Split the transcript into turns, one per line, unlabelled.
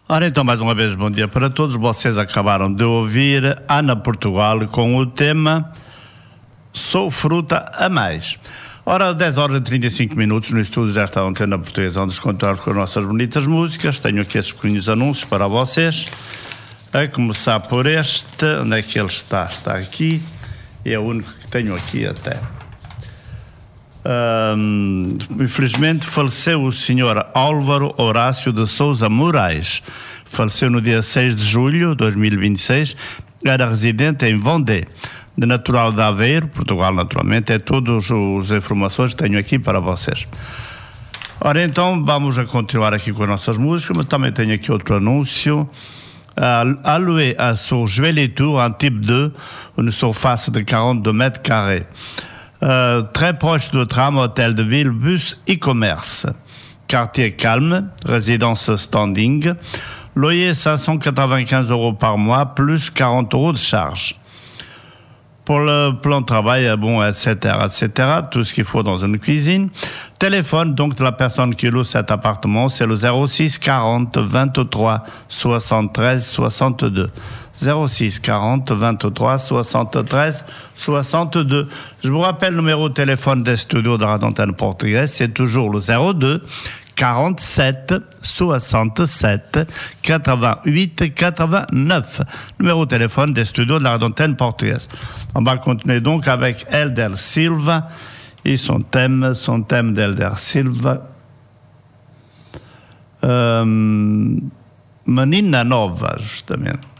Ora então, mais uma vez, bom dia para todos. Vocês acabaram de ouvir Ana Portugal com o tema Sou Fruta a Mais. Ora, 10 horas e 35 minutos no estúdio desta Antena Portuguesa, onde encontramos com as nossas bonitas músicas. Tenho aqui esses pequenos anúncios para vocês. A começar por este, onde é que ele está? Está aqui. É o único que tenho aqui até. Infelizmente faleceu o senhor Álvaro Horácio de Sousa Moraes. Faleceu no dia 6 de julho de 2026. Era residente em Vendée, de natural de Aveiro, Portugal, naturalmente. É todas as informações que tenho aqui para vocês. Ora, então, vamos a continuar aqui com as nossas músicas, mas também tenho aqui outro anúncio. Alloué à sur Juillet-Tour, un type 2, une surface de 42 mètres carrés. Très proche du tram, hôtel de ville, bus e-commerce. Quartier calme, résidence standing. Loyer 595 € par mois, plus 40 € de charge. Pour le plan de travail, bon, etc., tout ce qu'il faut dans une cuisine. Téléphone, donc, de la personne qui loue cet appartement, c'est le 06 40 23 73 62. 06 40 23 73 62. Je vous rappelle le numéro de téléphone des studios de la radio antenne portugaise, c'est toujours le 02 47 67 88 89. Numéro de téléphone des studios de la radio antenne portugaise. On va continuer donc avec Helder Silva et son thème d'Helder Silva. Menina Nova, justamente.